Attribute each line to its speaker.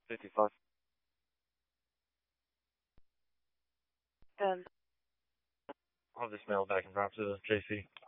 Speaker 1: 55.
Speaker 2: And
Speaker 1: I'll have this mail back and drop to the JC.